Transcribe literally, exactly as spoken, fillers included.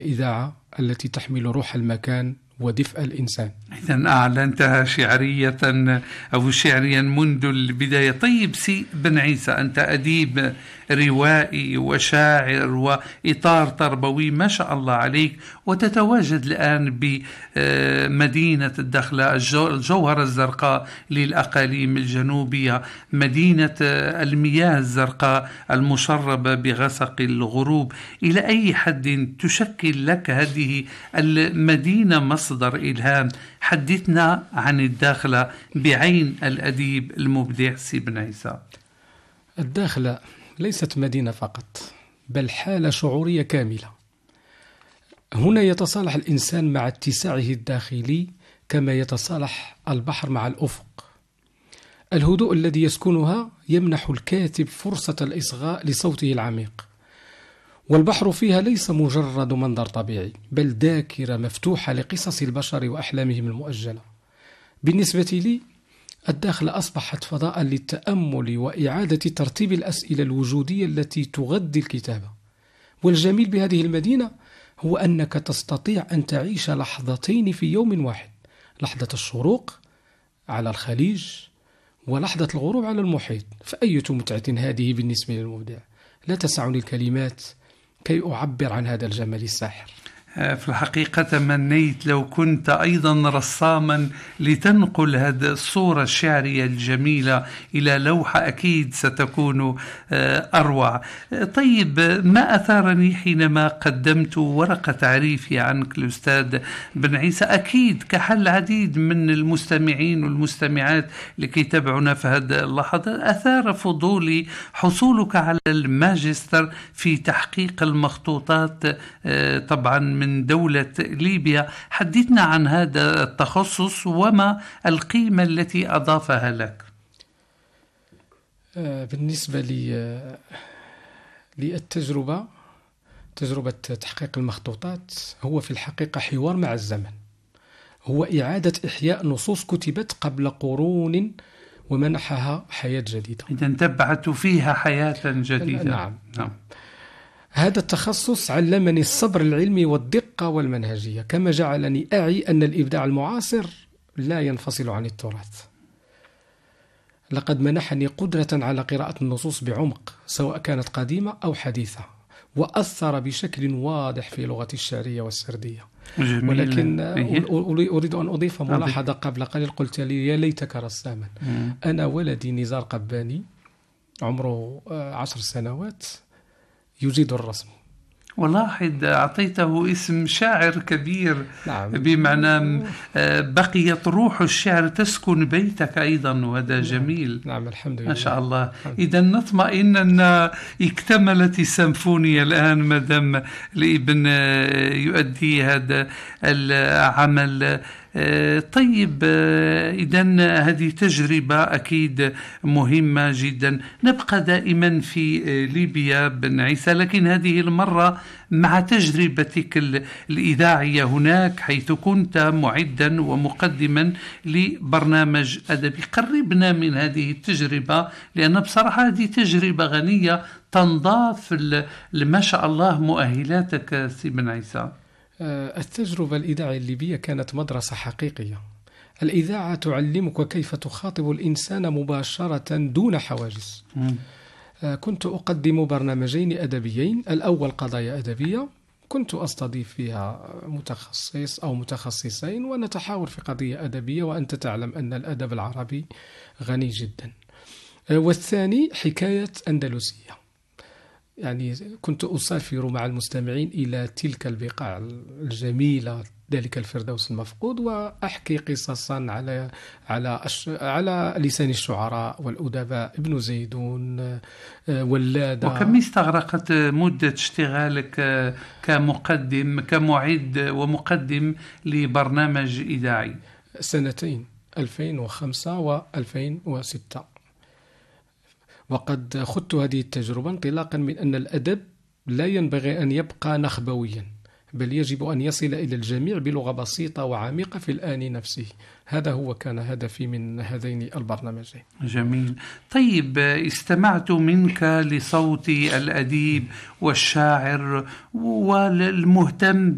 إذاعة التي تحمل روح المكان ودفء الإنسان. إذن أعلنتها شعرية أو شعريا منذ البداية. طيب سي بن عيسى، أنت أديب روائي وشاعر وإطار تربوي ما شاء الله عليك، وتتواجد الآن بمدينة الدخلة الجوهرة الزرقاء للأقاليم الجنوبية، مدينة المياه الزرقاء المشربة بغسق الغروب. إلى أي حد تشكل لك هذه المدينة مصدر إلهام؟ حدثنا عن الداخلة بعين الأديب المبدع سي بن عيسى. الداخلة ليست مدينة فقط، بل حالة شعورية كاملة. هنا يتصالح الإنسان مع اتساعه الداخلي كما يتصالح البحر مع الأفق. الهدوء الذي يسكنها يمنح الكاتب فرصة الإصغاء لصوته العميق، والبحر فيها ليس مجرد منظر طبيعي، بل ذاكرة مفتوحة لقصص البشر وأحلامهم المؤجلة. بالنسبة لي، الداخلة أصبحت فضاء للتأمل وإعادة ترتيب الأسئلة الوجودية التي تغذي الكتابة. والجميل بهذه المدينة هو أنك تستطيع أن تعيش لحظتين في يوم واحد، لحظة الشروق على الخليج ولحظة الغروب على المحيط. فأية متعة هذه بالنسبة للمبدع! لا تسعني الكلمات كي أعبر عن هذا الجمال الساحر. في الحقيقة تمنيت لو كنت أيضا رساما لتنقل هذه الصورة الشعرية الجميلة إلى لوحة، أكيد ستكون أروع. طيب، ما أثارني حينما قدمت ورقة تعريفي عنك الأستاذ بن عيسى، أكيد كحل العديد من المستمعين والمستمعات لكي يتابعونا في هذه اللحظة، أثار فضولي حصولك على الماجستير في تحقيق المخطوطات طبعا من دولة ليبيا. حدثنا عن هذا التخصص وما القيمة التي أضافها لك. بالنسبة لي للتجربة تجربة تحقيق المخطوطات هو في الحقيقة حوار مع الزمن، هو إعادة إحياء نصوص كتبت قبل قرون ومنحها حياة جديدة. إذن تبعت فيها حياة جديدة. نعم. نعم. هذا التخصص علمني الصبر العلمي والدقة والمنهجية، كما جعلني أعي أن الإبداع المعاصر لا ينفصل عن التراث. لقد منحني قدرة على قراءة النصوص بعمق، سواء كانت قديمة أو حديثة، وأثر بشكل واضح في لغتي الشعرية والسردية. جميل. ولكن أريد أن أضيف ملاحظة قبل قليل. قلت لي يا ليتك رساما. أنا ولدي نزار قباني عمره عشر سنوات يجيد الرسم، ولاحظ أعطيته اسم شاعر كبير. نعم. بمعنى بقيت روح الشعر تسكن بيتك أيضا، وهذا جميل. نعم. الحمد لله. ما شاء الله. إذا نطمئن أن اكتملت السيمفونية الآن مدام الابن يؤدي هذا العمل. طيب، إذن هذه تجربة أكيد مهمة جدا. نبقى دائما في ليبيا بن عيسى، لكن هذه المرة مع تجربتك الإذاعية هناك، حيث كنت معدا ومقدما لبرنامج أدبي. قربنا من هذه التجربة، لأن بصراحة هذه تجربة غنية تنضاف لما شاء الله مؤهلاتك سي بن عيسى. التجربة الإذاعية الليبية كانت مدرسة حقيقية. الإذاعة تعلمك كيف تخاطب الإنسان مباشرة دون حواجز. م. كنت أقدم برنامجين أدبيين، الأول قضايا أدبية، كنت أستضيف فيها متخصص أو متخصصين ونتحاور في قضية أدبية، وأنت تعلم أن الأدب العربي غني جدا. والثاني حكاية أندلسية، يعني كنت أسافر مع المستمعين إلى تلك البقاع الجميلة، ذلك الفردوس المفقود، وأحكي قصصا على على على لسان الشعراء والأدباء، ابن زيدون، ولادة. وكم استغرقت مدة اشتغالك كمقدم كمعد ومقدم لبرنامج إذاعي؟ سنتين، ألفين وخمسة وألفين وستة. وقد خضت هذه التجربة انطلاقا من أن الأدب لا ينبغي أن يبقى نخبويا، بل يجب أن يصل إلى الجميع بلغة بسيطة وعميقة في الآن نفسه. هذا هو كان هدفي من هذين البرنامجين. جميل. طيب، استمعت منك لصوت الأديب والشاعر والمهتم